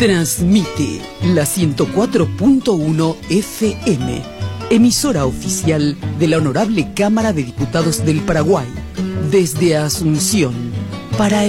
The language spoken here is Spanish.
Transmite la 104.1 FM, emisora oficial de la Honorable Cámara de Diputados del Paraguay, desde Asunción, para el